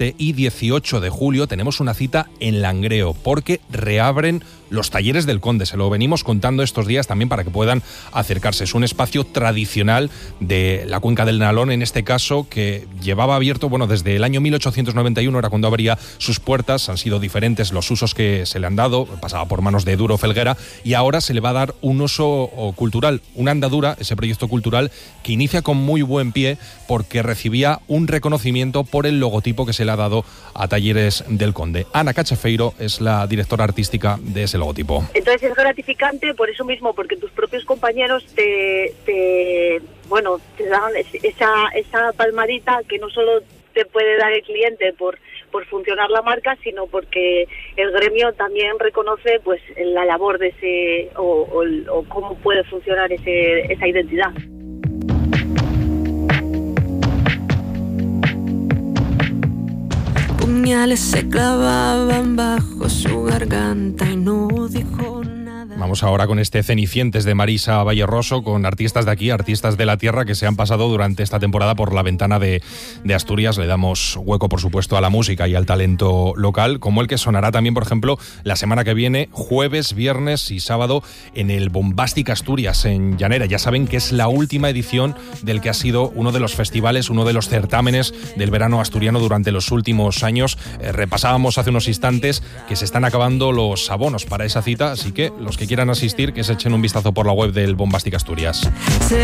y 18 de julio tenemos una cita en Langreo, porque reabren los talleres del Conde. Se lo venimos contando estos días también para que puedan acercarse. Es un espacio tradicional de la cuenca del Nalón, en este caso, que llevaba abierto, desde el año 1891, era cuando abría sus puertas. Han sido diferentes los usos que se le han dado, pasaba por manos de Duro Felguera, y ahora se le va a dar un uso cultural, una andadura, ese proyecto cultural que inicia con muy buen pie, porque recibía un reconocimiento por el logotipo que se le ha dado a Talleres del Conde. Ana Cachefeiro es la directora artística de ese logotipo. Entonces es gratificante por eso mismo, porque tus propios compañeros te dan esa palmadita que no solo te puede dar el cliente por funcionar la marca, sino porque el gremio también reconoce pues la labor de ese o cómo puede funcionar esa identidad. Puñales se clavaban bajo su garganta y no dijo nada. Vamos ahora con este Cenicientes de Marisa Valleroso, con artistas de aquí, artistas de la tierra, que se han pasado durante esta temporada por la ventana de Asturias. Le damos hueco, por supuesto, a la música y al talento local, como el que sonará también, por ejemplo, la semana que viene, jueves, viernes y sábado, en el Bombastic Asturias, en Llanera. Ya saben que es la última edición del que ha sido uno de los festivales, uno de los certámenes del verano asturiano durante los últimos años. Repasábamos hace unos instantes que se están acabando los abonos para esa cita, así que los que quieran asistir, que se echen un vistazo por la web del Bombastic Asturias.